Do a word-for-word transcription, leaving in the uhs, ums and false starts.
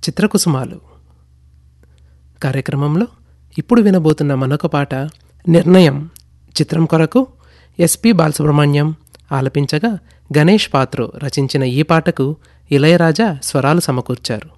చిత్రకుసుమాలు కార్యక్రమంలో ఇప్పుడు వినబోతున్న మరొక పాట నిర్ణయం చిత్రం కొరకు ఎస్పి బాలసుబ్రహ్మణ్యం ఆలపించగా గణేష్ పాత్రో రచించిన ఈ పాటకు ఇళయరాజా స్వరాలు సమకూర్చారు.